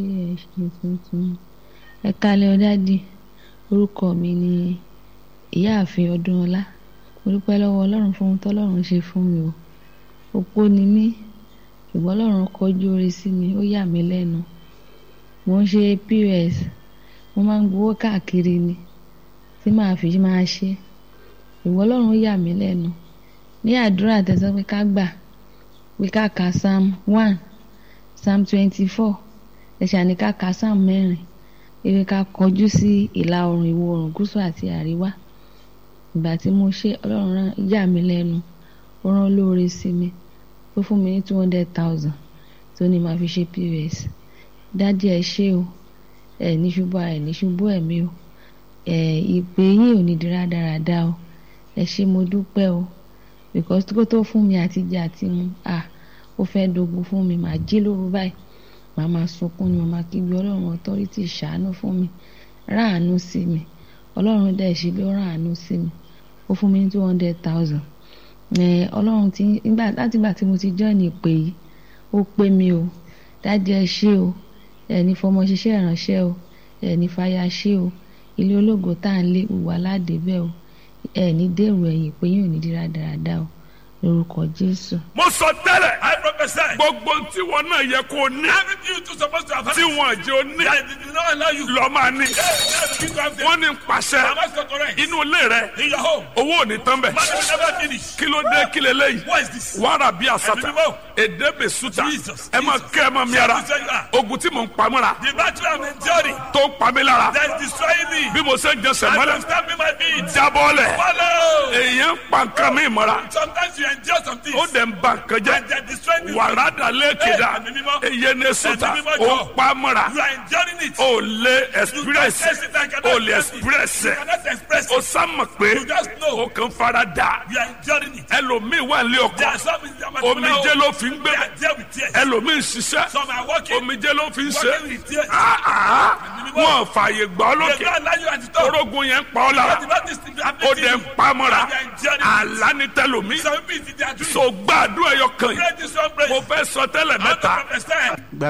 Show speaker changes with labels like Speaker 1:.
Speaker 1: ṣe tuntun. Ẹ káalẹ́ o Daddy. Orúkọ mi ni Ìyáàfin Ọdúnọlá. Mo dúpẹ́ lọ́wọ́ Ọlọ́run fún ohun tọ́lọ́run ṣe fún mi o. Opó ni mí, ṣùgbọ́n Ọlọ́run kọjú oore sí mi, ó yà mí lẹ́nu. Mo ń ṣe POS, mo máa ń gbowó káàkiri ni tí màá fi máa ṣe. Ṣùgbọ́n Ọlọ́run yà mí lẹ́nu. Ní àdúrà tẹ̀sán pé ká gbà, pé ká ka Psalm 1, Psalm 24, ẹ̀ṣà ní ká ka Psalm 4, ewé ká kọjú sí ìlà oòrùn, ìwọ̀ oòrùn, gúúsù àti àríwá. Ìgbà tí mo ṣe, Ọlọ́run yà mí lẹ́nu, ó rán olóore sí mi, ó fún mi ní 200,000 tó ní màá fi ṣe POS. Daddy ẹ ṣé o, ẹ ní ṣubú ara, ẹ ní ṣubú ẹ̀mí o, ìpè yín ò ní di rádaràda o, ẹ ṣé mo dúpẹ́ o, because kó tó fún mi àti jẹ àti mu, ó fẹ́ dogun fún mi, màá jí lóru báyìí, màá máa sunkún ni, màá kígbe Ọlọ́run authority ṣàánú fún mi, ráàánú sí mi. Ọlọ́run dẹ̀ ṣe bí ó ráàánú sí mi, ó fún mi ní 200,000. Ọlọ́run láti ìgbà tí mo ti join ìpè yìí, ó pé mi o. Daddy ẹ ṣé o, ẹni fọmọ ṣiṣẹ́ ìránṣẹ́ o, ẹni fàyà ṣe o, ilé ológo tá à ń lé wà ládébẹ̀ o, ẹni dèrò ẹ̀yìn pé yóò ní di rádaràda o, lórúkọ Jésù.
Speaker 2: Mo sọ tẹ́lẹ̀,
Speaker 3: I prophesy.
Speaker 2: gbogbo tí wọn náà yẹ kó ní,
Speaker 3: Everything you two supposed to have
Speaker 2: tí wọn jẹ́ ó ní,
Speaker 3: that did not allow you.
Speaker 2: lọ máa ní.
Speaker 3: Wọ́n
Speaker 2: Wọ́n ní pàṣẹ inú ilé rẹ,
Speaker 3: in your home.
Speaker 2: owó ò ní tán bẹ̀.
Speaker 3: Money will never finish.
Speaker 2: Kí ló dé kí leléyìí?
Speaker 3: What is this?
Speaker 2: Wàrà bí àsátà,
Speaker 3: Ẹ̀mí mímọ́.
Speaker 2: èdè bè sùtà,
Speaker 3: Jesus,
Speaker 2: ẹ máa kẹ́ ẹ máa mi ara.
Speaker 3: Jesus, you are.
Speaker 2: Ogun tí mò ń pamọ́ra
Speaker 3: The battle I'm enduring
Speaker 2: tó ń pa mí lára.
Speaker 3: that is destroying me.
Speaker 2: Bí mo ṣe ń jẹsẹ̀
Speaker 3: And
Speaker 2: mọ́lẹ̀,
Speaker 3: I'm stamping my feet.
Speaker 2: jábọ́lẹ̀.
Speaker 3: Follow.
Speaker 2: Èèyàn ń pa nǹkan mi mọ́ra.
Speaker 3: Sometimes you endure some things.
Speaker 2: Ó dẹ̀ ń ba nǹkan jẹ́.
Speaker 3: And they're destroying you.
Speaker 2: Wàrà dàlẹ́ kéda,
Speaker 3: Ẹ̀mí mímọ́.
Speaker 2: èyẹ ní sùtà,
Speaker 3: Ẹ̀mí mímọ́
Speaker 2: ó
Speaker 3: jọ.
Speaker 2: ń pa mọ́ra.
Speaker 3: You are enduring it.
Speaker 2: O lè
Speaker 3: You can't
Speaker 2: express,
Speaker 3: express it. I cannot
Speaker 2: o lè
Speaker 3: express
Speaker 2: express
Speaker 3: it. You cannot express
Speaker 2: o
Speaker 3: it.
Speaker 2: sámọ̀ pé
Speaker 3: You just know.
Speaker 2: o kàn fara dà.
Speaker 3: You are enduring it.
Speaker 2: Ẹlòmíì wà ní
Speaker 3: There
Speaker 2: ọkọ̀,
Speaker 3: are some in the
Speaker 2: omijé ló fi ń gbé.
Speaker 3: They are there with tears.
Speaker 2: Ẹlòmíì ń ṣiṣẹ́,
Speaker 3: Some are working.
Speaker 2: omijé ló fi ń ṣe.
Speaker 3: Working with tears.
Speaker 2: Wọ́n fààyè gbọ́
Speaker 3: They
Speaker 2: lókè,
Speaker 3: don't allow you at the top.
Speaker 2: orógun yẹn ń pa ọ́
Speaker 3: But
Speaker 2: lára,
Speaker 3: the Baptist is
Speaker 2: ó
Speaker 3: happening
Speaker 2: dẹ̀
Speaker 3: to
Speaker 2: ń
Speaker 3: you.
Speaker 2: pa mọ́ra.
Speaker 3: You are enduring it.
Speaker 2: Àlá ní tẹlòmíì,
Speaker 3: Some people they are doing
Speaker 2: so gbàdúrà ẹyọ kan yìí.
Speaker 3: Pray this one prayer.
Speaker 2: Mo fẹ́ sọ tẹ́lẹ̀
Speaker 3: I want to
Speaker 2: mẹ́ta.
Speaker 3: prophesy.